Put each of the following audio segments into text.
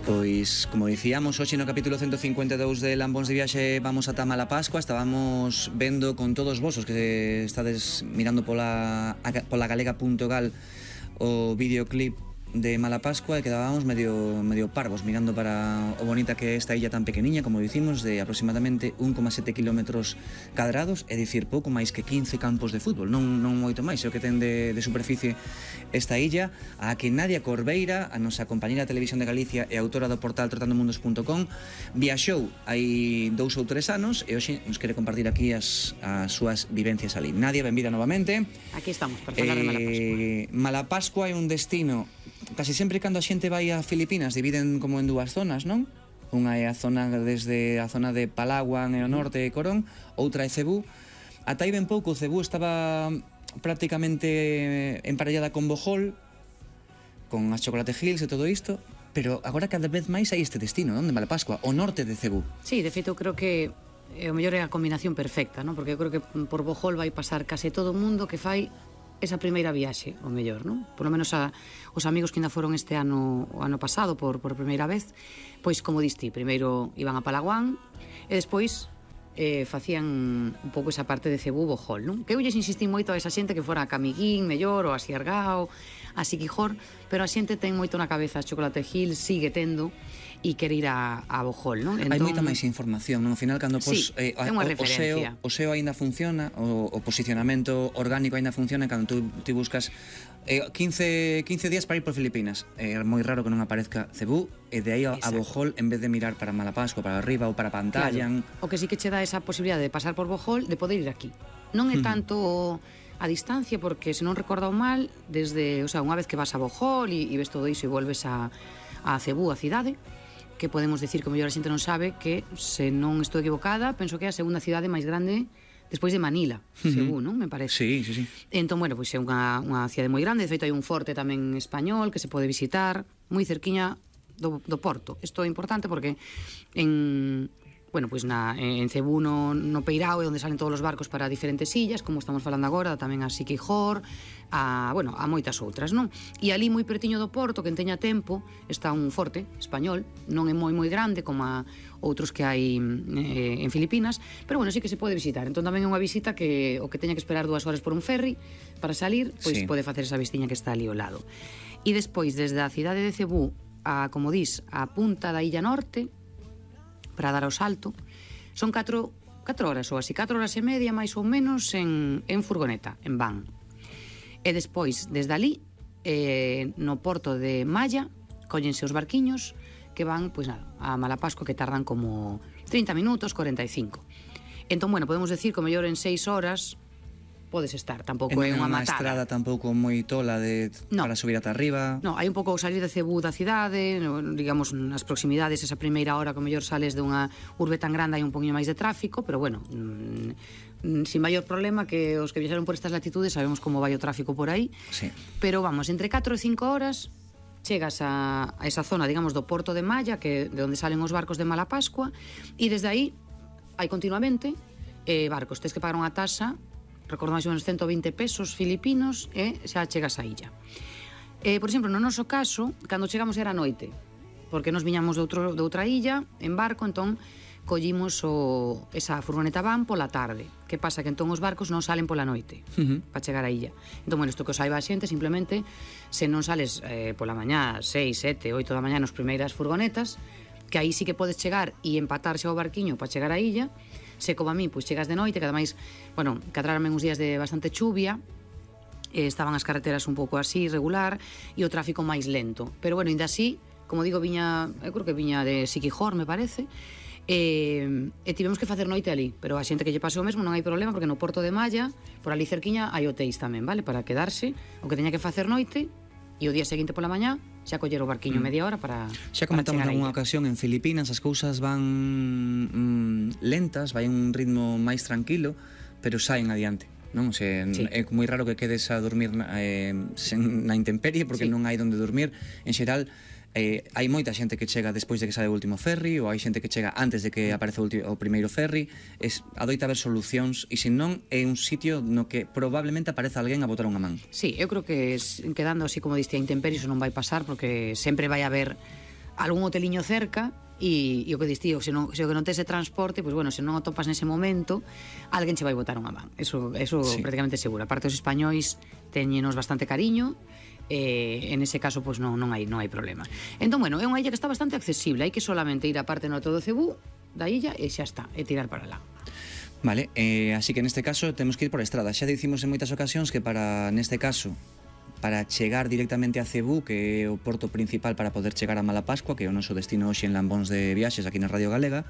Pois, como dicíamos, hoxe no capítulo 152 de Lambóns de Viaxe vamos ata Malapascua. Estábamos vendo con todos vosos que estades mirando pola galega.gal o videoclip de Malapascua e quedábamos medio parvos mirando para o bonita que é esta illa tan pequeniña, como dicimos, de aproximadamente 1,7 km cadrados, é dicir, pouco máis que 15 campos de fútbol, non moito máis, é o que ten de superficie esta illa, a que Nadia Corbeira, a nosa compañera de Televisión de Galicia e autora do portal trotandomundos.com, viaxou hai 2 ou 3 anos e hoxe nos quere compartir aquí as súas vivencias ali. Nadia, benvida novamente. Aquí estamos, para falar de Malapascua. Malapascua é un destino casi sempre cando a xente vai a Filipinas dividen como en dúas zonas, non? Unha é a zona desde a zona de Palawan e o norte e Corón, outra é Cebú. Ata aí ben pouco Cebú estaba prácticamente emparellada con Bohol, con as Chocolate Hills e todo isto, pero agora cada vez máis hai este destino, non? De Malapascua, o norte de Cebú. Sí, de feito, creo que o mellor é a combinación perfecta, non? Porque eu creo que por Bohol vai pasar case todo o mundo que fai esa primeira viaxe, o mellor, non? Por lo menos os amigos que ainda foron este ano, o ano pasado, por primeira vez, pois, como diste, primeiro iban a Palawan e despois facían un pouco esa parte de Cebú, Bohol, non? Que eu lles insistí moito a esa xente que fora a Camiguín, mellor, ou a Siargao, a Siquijor, pero a xente ten moito na cabeza as Chocolate Hills, sigue tendo, e quere ir a Bohol, non? Hai moita máis información, non? Ao final, cando sí, é unha referencia. O SEO aínda funciona, o posicionamento orgánico aínda funciona, cando tú buscas 15 días para ir por Filipinas. É moi raro que non aparezca Cebú, e de aí a Bohol, en vez de mirar para Malapascua, para arriba ou para Pantallan. Claro. O que sí que che dá esa posibilidade de pasar por Bohol, de poder ir aquí. Non é tanto a distancia, porque se non recordo mal, desde, o sea, unha vez que vas a Bohol e ves todo iso e volves a Cebú, a cidade, que podemos decir que mellor a xente non sabe que, se non estou equivocada, penso que é a segunda cidade máis grande despois de Manila, Cebú, non? Me parece. Sí. Entón, bueno, pois é unha cidade moi grande, de feito hai un forte tamén español que se pode visitar, moi cerquiña do porto. Isto é importante porque en Cebú no Peirao é onde salen todos os barcos para diferentes illas, como estamos falando agora, tamén a Siquijor, a moitas outras, non? E ali moi pertiño do porto, que teña tempo, está un forte español, non é moi grande como a outros que hai en Filipinas, pero bueno, sí que se pode visitar. Entón tamén é unha visita que o que teña que esperar 2 horas por un ferry para salir, pois sí, pode facer esa vistiña que está ali ao lado. E despois, desde a cidade de Cebú a, como dis, a punta da Illa Norte, para dar o salto, son 4 horas ou así, 4 horas e media máis ou menos en furgoneta, en van. E despois, desde ali, no porto de Maya, cóllense os barquiños que van, pois nada, a Malapascua, que tardan como 30 minutos, 45. Entón, bueno, podemos decir que o mellor en 6 horas podes estar, tampouco é unha matada. Estrada tampouco moi tola para subir ata arriba. No, hai un pouco salir de Cebú da cidade, digamos, nas proximidades, esa primeira hora que o mellor sales dunha urbe tan grande hai un poquinho máis de tráfico, pero bueno, sin maior problema, que os que viaxaron por estas latitudes sabemos como vai o tráfico por aí. Sí. Pero vamos, entre 4 e 5 horas chegas a esa zona, digamos, do porto de Maya, que de onde salen os barcos de Malapascua, e desde aí hai continuamente barcos, tens que pagar unha tasa, recordo máis ou menos 120 pesos filipinos, e xa chegas á illa. Por exemplo, no noso caso, cando chegamos era noite, porque nos viñamos de outra illa en barco, entón collimos esa furgoneta van pola tarde. Que pasa? Que entón os barcos non salen pola noite para chegar á illa. Entón, bueno, isto que os saiba a xente, simplemente, se non sales pola mañá, 6, 7, 8 da mañá nas primeiras furgonetas, que aí sí que podes chegar e empatarse ao barquiño para chegar á illa. Se como a mí, pois chegas de noite, que ademais, bueno, cadrarme uns días de bastante chuvia, estaban as carreteras un pouco así, irregular, e o tráfico máis lento. Pero bueno, ainda así, como digo, eu creo que viña de Siquijor, me parece, e tivemos que facer noite ali, pero a xente que lle pase o mesmo non hai problema, porque no porto de Maya, por ali cerquiña, hai hotéis tamén, vale? Para quedarse, o que teña que facer noite, e o día seguinte pola mañá xa coller o barquiño media hora para xa comentamos nalgúna ocasión, en Filipinas as cousas van lentas, vai un ritmo máis tranquilo, pero saen adiante, non? O sea, sí, é moi raro que quedes a dormir na intemperie, porque sí, non hai onde dormir. En xeral, hai moita xente que chega despois de que sale o último ferry, ou hai xente que chega antes de que aparece o primeiro ferry. Adoita haber solucións, e se non é un sitio no que probablemente apareza alguén a botar unha man. Sí, eu creo que quedando así como diste a intemperie, iso non vai pasar, porque sempre vai haber algún hoteliño cerca, e o que dis tío, se o que non tes ese transporte, pois bueno, se non o topas nese momento, alguén che vai botar unha man, eso sí, prácticamente seguro. Aparte, os españois teñenos bastante cariño, en ese caso pois non hai problema. Entón, bueno, é unha illa que está bastante accesible, hai que solamente ir á parte norte do Cebú da illa e xa está, e tirar para lá. Vale, así que neste caso temos que ir por estrada. Xa dicimos en moitas ocasións que neste caso, para chegar directamente a Cebú, que é o porto principal para poder chegar a Malapascua, que é o noso destino hoxe en Lambóns de Viaxes aquí na Radio Galega,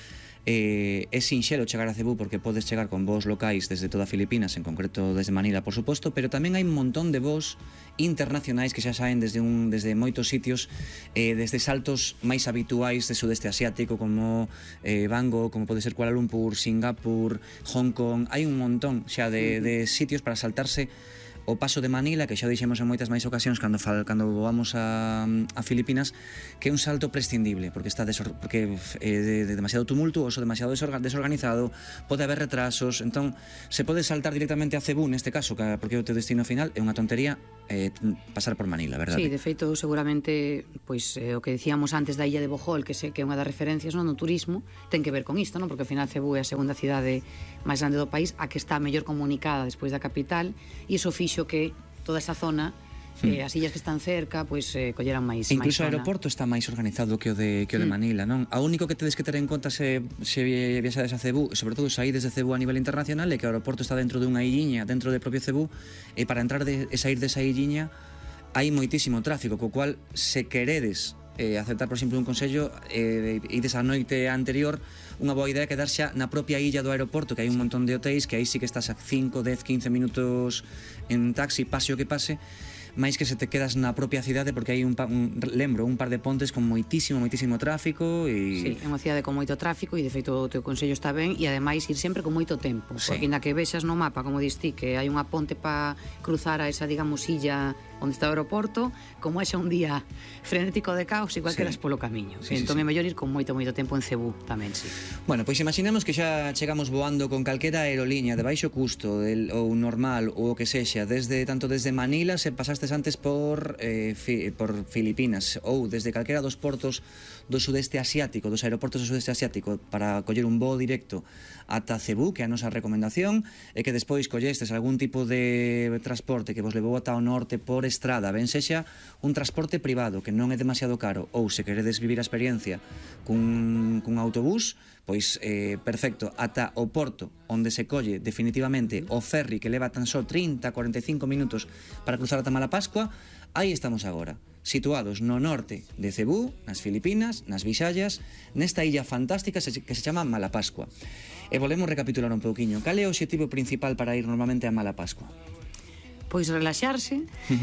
é sinxelo chegar a Cebú porque podes chegar con voos locais desde toda Filipinas, en concreto desde Manila, por suposto, pero tamén hai un montón de voos internacionais que xa saen desde moitos sitios, desde saltos máis habituais de sudeste asiático como Bangkok, como pode ser Kuala Lumpur, Singapur, Hong Kong. Hai un montón xa de sitios para saltarse o paso de Manila, que xa dixemos en moitas máis ocasións cando voamos a Filipinas, que é un salto prescindible, porque porque é demasiado tumultuoso, demasiado desorganizado, pode haber retrasos, entón se pode saltar directamente a Cebú neste caso, porque é o teu destino final, é unha tontería pasar por Manila, verdade? Sí, de feito, seguramente, pois o que dicíamos antes da illa de Bohol, que é unha das referencias no turismo, ten que ver con isto, non? Porque ao final Cebú é a segunda cidade máis grande do país, a que está mellor comunicada despois da capital, e iso fixo que toda esa zona, as illas que están cerca, pois colleran máis zona. Incluso o aeroporto está máis organizado que o de Manila, non? O único que tedes que ter en conta se viaxades a Cebú, sobre todo saídes de Cebú a nivel internacional, é que o aeroporto está dentro dunha illiña, dentro do propio Cebú, e para entrar e sair desa illiña hai moitísimo tráfico, co cual se queredes aceptar, por exemplo, un consello, ides a noite anterior, unha boa idea é quedar xa na propia illa do aeroporto, que hai un montón de hotéis, que aí sí que estás a 5, 10, 15 minutos en taxi, pase o que pase, máis que se te quedas na propia cidade, porque hai un par de pontes con moitísimo tráfico e... Sí, é unha cidade con moito tráfico e de feito o teu consello está ben, e ademais ir sempre con moito tempo, porque ainda que vexas no mapa, como dis ti, que hai unha ponte para cruzar a esa, digamos, illa onde está o aeroporto, como é xa un día frenético de caos, igual quedas polo camiño. Entón é mellor ir con moito tempo en Cebú tamén, sí. Bueno, pois imaginemos que xa chegamos voando con calquera aerolínea de baixo custo ou normal ou o que sexa, tanto desde Manila, se pasastes antes por Filipinas, ou desde calquera dos portos do sudeste asiático, dos aeroportos do sudeste asiático, para coller un voo directo ata Cebú, que é a nosa recomendación, e que despois collestes algún tipo de transporte que vos levou ata o norte por estrada, ben sexa un transporte privado que non é demasiado caro, ou se queredes vivir a experiencia cun autobús, pois perfecto, ata o porto onde se colle definitivamente o ferry que leva tan só 30-45 minutos para cruzar ata Malapascua. Aí estamos agora, situados no norte de Cebú, nas Filipinas, nas Visayas, nesta illa fantástica que se chama Malapascua. E volvemos recapitular un pouquiño. Cal é o obxectivo principal para ir normalmente a Malapascua? Pois relaxarse,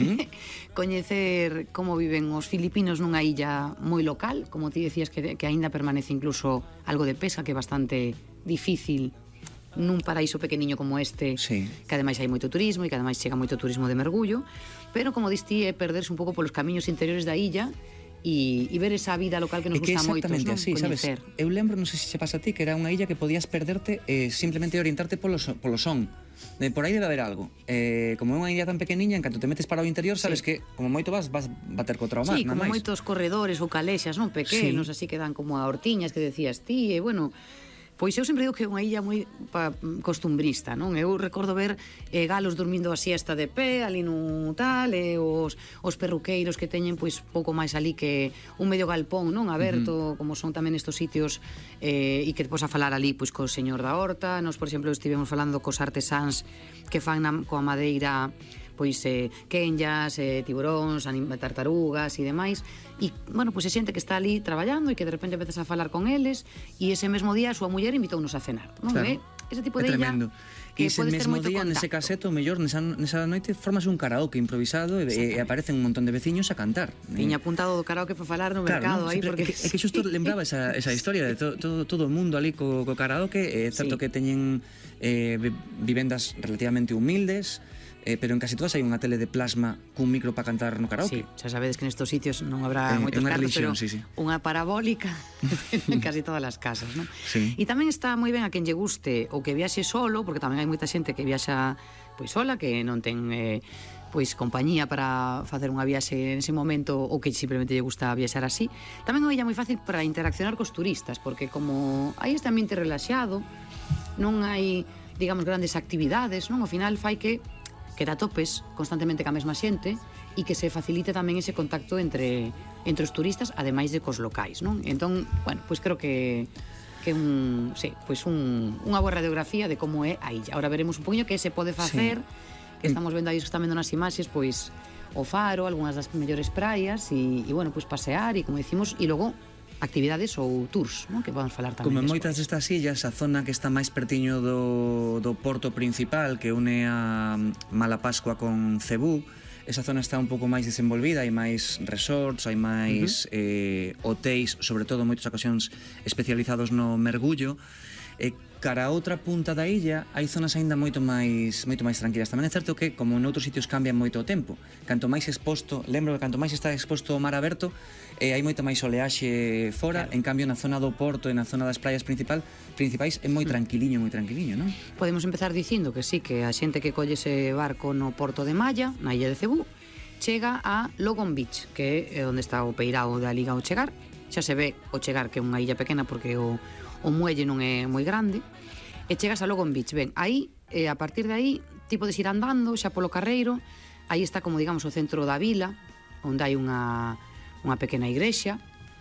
coñecer como viven os filipinos nunha illa moi local, como ti decías que aínda permanece incluso algo de pesca, que é bastante difícil nun paraíso pequeniño como este, que ademais hai moito turismo e que ademais chega moito turismo de mergullo, pero como distí é perderse un pouco polos camiños interiores da illa e ver esa vida local que nos gusta moito, non? Así, sabes? Eu lembro, non sei se che pasa a ti, que era unha illa que podías perderte simplemente orientarte polo son. Por aí debe haber algo. Como é unha illa tan pequeniña, en canto te metes para o interior, sabes que como moito vas bater contra o mar, sí, como moitos corredores ou calexas, non, pequenos, así que dan como a hortiñas que decías ti, e bueno, pois eu sempre digo que é unha illa moi costumbrista, non? Eu recordo ver galos dormindo a siesta de pé, ali nun tal, e os perruqueiros que teñen pois pouco máis ali que un medio galpón, non? Aberto, como son tamén estos sitios, e que depois a falar ali pois co señor da horta. Nos, por exemplo, estivemos falando cos artesáns que fan coa madeira pois quenllas, tiburóns, tartarugas e demais, e, bueno, pois se xente que está ali traballando e que de repente empezas a falar con eles e ese mesmo día a súa muller invitounos a cenar, non? Claro. Ese tipo de illa que ese mesmo día, nese caseto, mellor nesa noite formas un karaoke improvisado e aparecen un montón de veciños a cantar. Tiña apuntado do karaoke para falar no mercado aí, porque é que xusto lembraba esa historia de todo o mundo ali co karaoke. É certo que teñen vivendas relativamente humildes, pero en casi todas hai unha tele de plasma cun micro para cantar no karaoke. Sí, xa sabedes que nestos sitios non habrá moitos cartos, pero unha parabólica en casi todas as casas, non? Sí. E tamén está moi ben a quen lle guste ou que viaxe solo, porque tamén hai moita xente que viaxa pois sola, que non ten pois compañía para facer unha viaxe nese momento ou que simplemente lle gusta viaxar así. Tamén é unha illa moi fácil para interaccionar cos turistas, porque como hai este ambiente relaxado, non hai, digamos, grandes actividades, non? Ao final fai que te atopes constantemente ca mesma xente e que se facilite tamén ese contacto entre os turistas, ademais de cos locais, non? Entón, bueno, pois creo que unha boa radiografía de como é a illa. Ahora veremos un poquinho que se pode facer, que estamos vendo aí, que están vendo nas imaxes, pois o faro, algunhas das mellores praias e bueno, pois pasear e como decimos, e logo actividades ou tours, non? Que podemos falar tamén. Como en moitas destas illas, a zona que está máis pertiño do porto principal que une a Malapascua con Cebú, esa zona está un pouco máis desenvolvida, hai máis resorts, hai máis hotéis, sobre todo moitas ocasións especializados no mergullo. Cara a outra punta da illa hai zonas aínda moito máis tranquilas. Tamén é certo que, como noutros sitios cambian moito o tempo, canto máis exposto, lembro que canto máis está exposto o mar aberto, hai moita máis oleaxe fora, claro. En cambio na zona do porto e na zona das praias principais é moi tranquiliño, non? Podemos empezar dicindo que sí, que a xente que colle ese barco no porto de Malla, na illa de Cebú, chega a Logon Beach, que é onde está o peirao da liga ao chegar. Xa se ve o chegar que é unha illa pequena porque o muelle non é moi grande, e chegas a Logon Beach. Ben, aí, a partir de aí, ti podes ir andando xa polo carreiro. Aí está, como digamos, o centro da vila, onde hai unha pequena igrexa,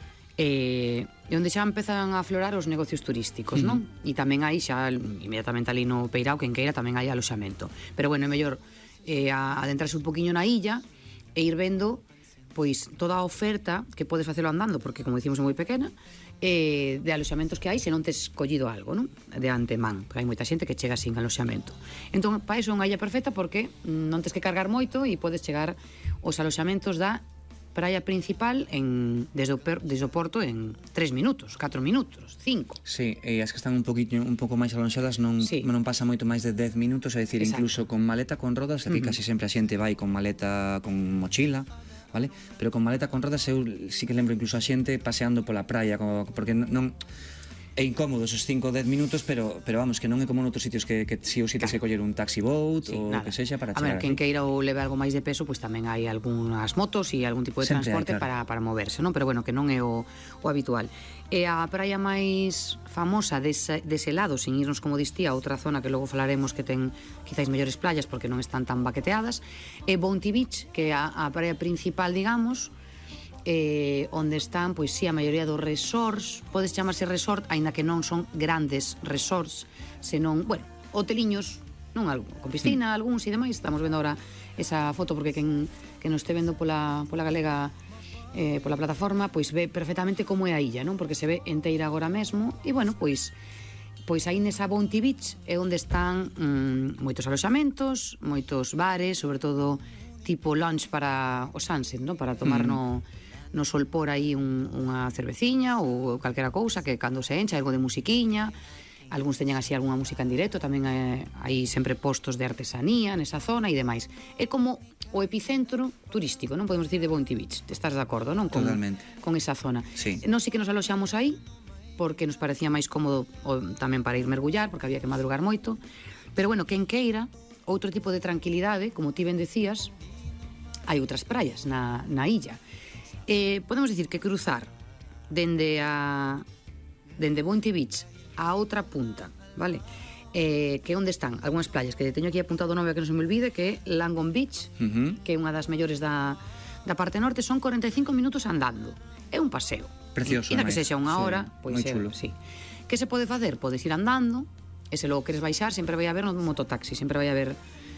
e onde xa empezan a aflorar os negocios turísticos, non? E tamén hai xa, inmediatamente ali no peirao, quen queira, tamén hai aloxamento. Pero bueno, é mellor adentrarse un poquinho na illa e ir vendo pois toda a oferta que podes facelo andando, porque como dicimos é moi pequena, de aloxamentos que hai se non tes collido algo, non? De antemán, porque hai moita xente que chega sin aloxamento. Entón, para iso é unha illa perfecta porque non tes que cargar moito e podes chegar aos aloxamentos da praia principal desde o porto en 3 minutos, 4 minutos, 5. Sí, e as que están un pouco máis alonxadas non pasa moito máis de 10 minutos, é dicir, incluso con maleta con rodas, aquí casi sempre a xente vai con maleta con mochila, vale? Pero con maleta con rodas eu sí que lembro incluso a xente paseando pola praia, porque non é incómodo esos 5 ou 10 minutos, pero vamos, que non é como noutros sitios que si ou si tes que coller un taxi boat ou que sexa para chegar. A ver, quen queira ou leve algo máis de peso, pois tamén hai algunhas motos e algún tipo de transporte para moverse, non? Pero bueno, que non é o habitual. E a praia máis famosa dese lado, sin irnos como distía a outra zona que logo falaremos que ten quizáis mellores playas porque non están tan baqueteadas, é Bounty Beach, que é a praia principal, digamos, onde están, pois sí, a maioría dos resorts. Podes chamarse resort, aínda que non son grandes resorts, senón, bueno, hoteliños, non algo, con piscina, algúns e demais. Estamos vendo agora esa foto porque que nos este vendo pola galega, pola plataforma, pois ve perfectamente como é a illa, non? Porque se ve enteira agora mesmo. E bueno, pois aí nesa Bounty Beach é onde están moitos aloxamentos, moitos bares, sobre todo tipo lunch para o sunset, non? Para tomar no solpor aí unha cerveciña ou calquera cousa, que cando se encha algo de musiquiña, algúns teñen así algunha música en directo, tamén hai sempre postos de artesanía nesa zona e demais. É como o epicentro turístico, non podemos dicir, de Bounty Beach. Estás de acordo, non? Totalmente. Con esa zona. Sí. Non sí que nos aloxamos aí porque nos parecía máis cómodo tamén para ir mergullar, porque había que madrugar moito. Pero bueno, quen queira outro tipo de tranquilidade, como ti ben decías, hai outras praias na illa. Podemos dicir que cruzar dende Bounty Beach a outra punta, vale? Que onde están algunhas playas, que teño aquí apuntado o nome que non se me olvide, que é Langon Beach, que é unha das mellores da parte norte. Son 45 minutos andando, é un paseo precioso, e da que sexa unha hora, pois é, sí. Que se pode facer? Podes ir andando, e se logo queres baixar, sempre vai haber un mototaxi, sempre vai haber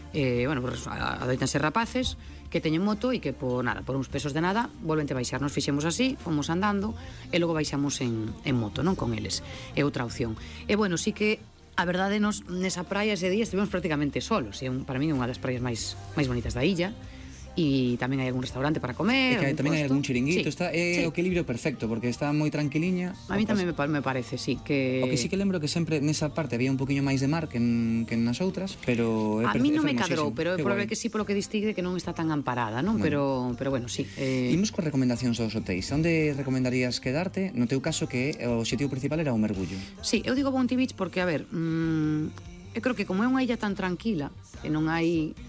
adoitan ser rapaces que teñen moto e que por uns pesos de nada volvente baixar. Nos fixemos así, fomos andando e logo baixamos en moto, non con eles. É outra opción. E bueno, sí que a verdade, nesa praia ese día estivemos prácticamente solos. Para mí é unha das praias máis bonitas da illa. E tamén hai algún restaurante para comer, e que tamén hai algún chiringuito, é o equilibrio perfecto, porque está moi tranquiliña. A mí tamén me parece, sí, que... O que sí que lembro que sempre nesa parte había un poquinho máis de mar que nas outras, pero... A mí non me cadrou, pero é probable que sí, polo que distingue que non está tan amparada, non? Pero bueno, sí. Imos con recomendacións aos hotéis. Onde recomendarías quedarte? No teu caso, que o objetivo principal era o mergullo. Sí, eu digo Bounty Beach porque, a ver, eu creo que como é unha illa tan tranquila, que non hai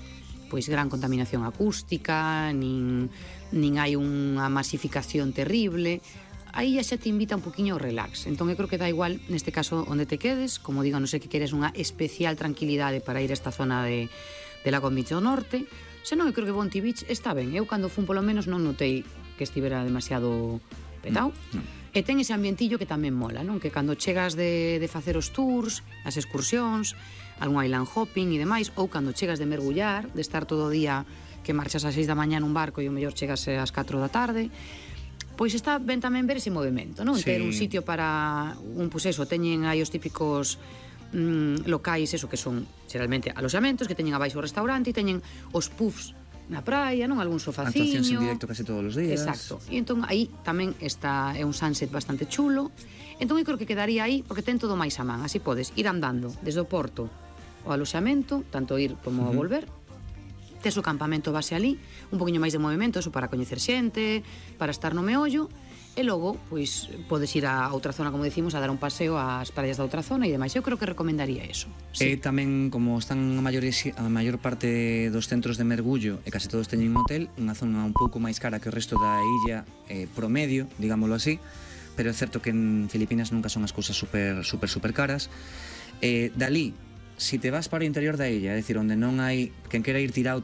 pois gran contaminación acústica, nin hai unha masificación terrible. A illa xa te invita un poquinho ao relax. Entón, eu creo que dá igual, neste caso, onde te quedes. Como digo, non sei que queres unha especial tranquilidade para ir a esta zona de Lagoa Beach do Norte. Senón, eu creo que Bondi Beach está ben. Eu, cando fun, polo menos, non notei que estivera demasiado petao. E ten ese ambientillo que tamén mola, non? Que cando chegas de facer os tours, as excursións, algún island hopping e demais, ou cando chegas de mergullar, de estar todo o día que marchas ás 6 da mañá nun barco e o mellor chegas ás 4 da tarde, pois está ben tamén ver ese movimento, non? Sí. Ter un sitio para pois eso, teñen aí os típicos locais, eso, que son xeralmente aloxamentos, que teñen abaixo o restaurante e teñen os puffs na praia, non? Algún sofaciño. Actuacións en directo case todos os días. Exacto. E entón aí tamén é un sunset bastante chulo. Entón eu creo que quedaría aí porque ten todo máis a man. Así podes ir andando desde o porto ao aloxamento, tanto ir como volver. Tes o campamento base ali, un poquinho máis de movimento, eso para coñecer xente, para estar no meollo, e logo, pois, podes ir a outra zona, como decimos, a dar un paseo ás praias da outra zona e demais. Eu creo que recomendaría eso. Sí. E tamén, como están a maior parte dos centros de mergullo, e case todos teñen un hotel, unha zona un pouco máis cara que o resto da illa, promedio, digámoslo así, pero é certo que en Filipinas nunca son as cousas super caras. Dalí, si te vas para o interior da illa, é dicir, onde non hai quen quera ir tirado,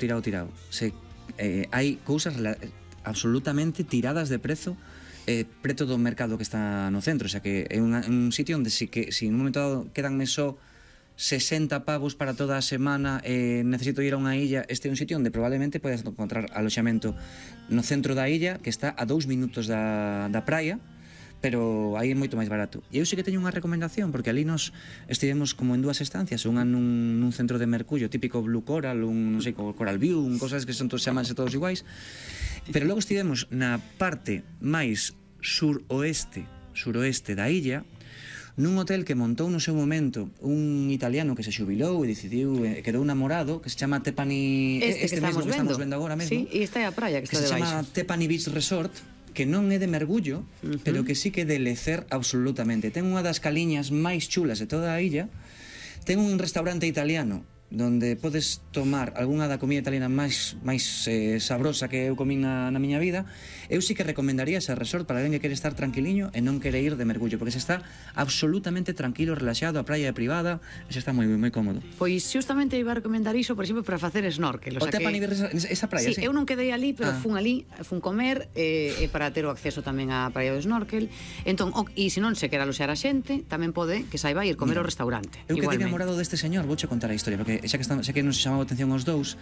hai cousas absolutamente tiradas de prezo preto do mercado que está no centro, o sea que é un sitio onde si en un momento dado quedanme só 60 pavos para toda a semana necesito ir a unha illa, este é un sitio onde probablemente podes encontrar aloxamento no centro da illa, que está a 2 minutos da praia, pero aí é moito máis barato. E eu sí que teño unha recomendación, porque ali nos estivemos como en 2 estancias, unha nun centro de mergullo típico Blue Coral, non sei, Coral View, cosas que son chamanse todos iguais, pero logo estivemos na parte máis suroeste da illa, nun hotel que montou no seu momento un italiano que se xubilou e decidiu, quedou namorado, que se chama Tepani, este mesmo que estamos vendo agora mesmo. Sí, e esta é a praia que está se debaixo. chama Tepani Beach Resort, que non é de mergullo, pero que sí que é de lecer absolutamente. Ten unha das caliñas máis chulas de toda a illa, ten un restaurante italiano donde podes tomar algunha da comida italiana máis sabrosa que eu comín na miña vida. Eu sí que recomendaría ese resort para alguén que quere estar tranquiliño e non quere ir de mergullo, porque se está absolutamente tranquilo, relaxado, a praia é privada, e se está moi cómodo. Pois xustamente iba a recomendar iso, por exemplo, para facer snorkel. O Tepani esa praia, sí. Eu non quedei ali, pero fun comer e para ter o acceso tamén á praia do snorkel. Entón, e se non se quere aloxar a xente, tamén pode que saiba ir comer ao restaurante. Eu quedei enamorado deste señor, vouche contar a historia, porque xa que nos chamaba a atención os dous,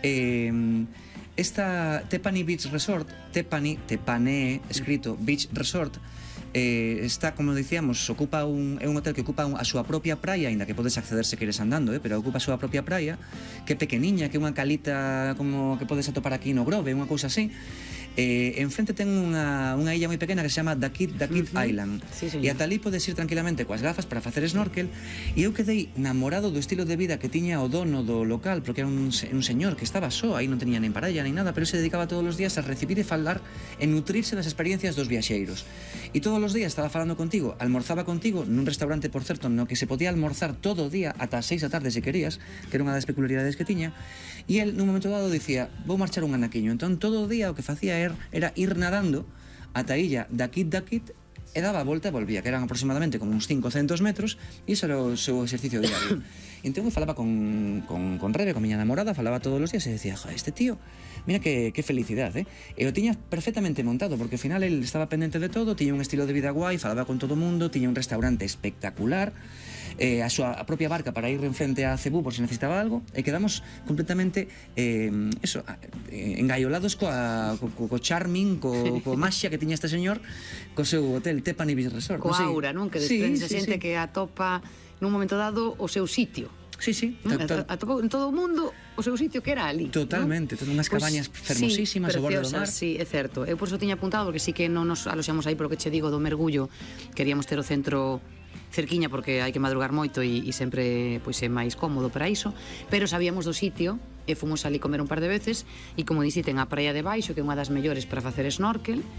esta Tepani Beach Resort, Tepane, escrito Beach Resort, está, como dicíamos, é un hotel que ocupa a súa propia praia, aínda que podes acceder se queres andando, pero ocupa a súa propia praia, que é pequeniña, que é unha calita como que podes atopar aquí no Grove, unha cousa así. Enfrente ten unha illa moi pequena que se chama Dakit Island, sí, e ata ali podes ir tranquilamente coas gafas para facer snorkel, e eu quedei namorado do estilo de vida que tiña o dono do local, porque era un señor que estaba só, aí non tenía nen parella nin nada, pero se dedicaba todos os días a recibir e falar e nutrirse das experiencias dos viaxeiros, e todos os días estaba falando contigo, almorzaba contigo nun restaurante, por certo, no que se podía almorzar todo o día ata as 6 da tarde se querías, que era unha das peculiaridades que tiña, e el nun momento dado dicía, vou marchar un anaquiño, entón todo o día o que facía era ir nadando ata a illa Dakit e daba a volta e volvía, que eran aproximadamente como uns 500 metros, e iso era o seu exercicio diario. Entón eu falaba con Rebe, con miña namorada, falaba todos os días e decía, este tío, mira que felicidade, e o tiña perfectamente montado, porque ao final el estaba pendente de todo, tiña un estilo de vida guai, falaba con todo o mundo, tiña un restaurante espectacular, a súa propia barca para ir en frente a Cebú por se necesitaba algo, e quedamos completamente engaiolados co charming, co maxia que tiña este señor co seu hotel Tepani Beach Resort. Coa aura, non? Que desprende xente que atopa nun momento dado o seu sitio. Sí. Atopou en todo o mundo o seu sitio que era ali. Totalmente, todas unhas cabañas fermosísimas ao borde do mar. Sí, é certo. Eu por iso tiña apuntado, porque sí que non nos aloxamos aí, polo que che digo do mergullo, queríamos ter o centro cerquiña porque hai que madrugar moito e sempre pois é máis cómodo para iso, pero sabíamos do sitio e fomos ali comer un par de veces, e como dixi ten a praia de baixo, que é unha das mellores para facer snorkel,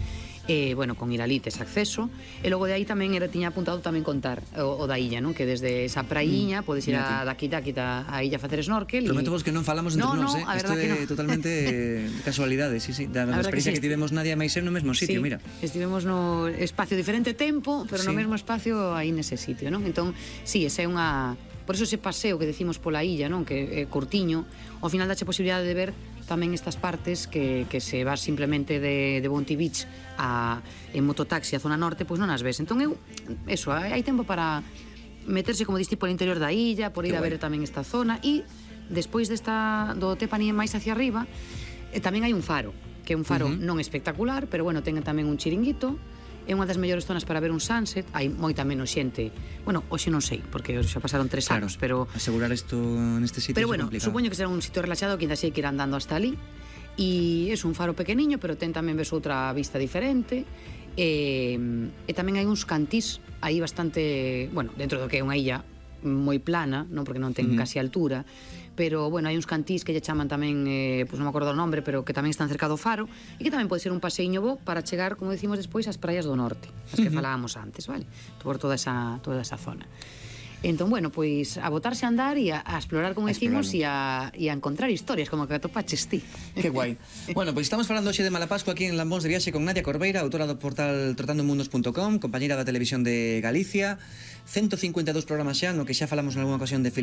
bueno, con ir ali tes acceso, e logo de aí tamén tiña apuntado tamén contar o da illa, non? Que desde esa praíña podes ir daqui a illa a facer snorkel. Prometo vos que non falamos entre nós, isto é totalmente casualidade, sí, da experiencia que tivemos Nadia e máis no mesmo sitio, mira. Estivemos no espacio diferente tempo, pero no mesmo espacio aí nese sitio, non? Entón, sí, esa é unha... Por eso ese paseo que decimos pola illa, non? Que é curtiño, ao final dache posibilidade de ver tamén estas partes que se vas simplemente de Bounty Beach en mototaxi a zona norte, pois non as ves. Entón, eso, hai tempo para meterse, como diste, por interior da illa, por ir a ver tamén esta zona, e despois do Tepani máis hacia arriba, tamén hai un faro, que é un faro non espectacular, pero bueno, ten tamén un chiringuito. É unha das mellores zonas para ver un sunset. Hai moita menos xente. Bueno, hoxe non sei, porque xa pasaron 3 anos, pero... asegurar isto neste sitio é complicado. Pero bueno, supoño que será un sitio relaxado que ainda sei que ir andando hasta ali. E é un faro pequeniño, pero ten tamén ves outra vista diferente. E tamén hai uns cantís aí bastante... Bueno, dentro do que é unha illa moi plana, non, porque non ten casi altura, pero, bueno, hai uns cantís que lle chaman tamén, pois non me acordo o nombre, pero que tamén están cerca do faro, e que tamén pode ser un paseiño bo para chegar, como decimos despois, ás praias do norte, as que falábamos antes, vale? Por toda esa zona. Entón, bueno, pois a botarse a andar e a explorar, como decimos, e a encontrar historias, como que atopaches ti. Que guai. Bueno, pois estamos falando hoxe de Malapascua aquí en Lambóns de Viaxe con Nadia Corbeira, autora do portal trotandomundos.com, compañeira da Televisión de Galicia, 152 programas xa, no que xa falamos en algunha ocasión de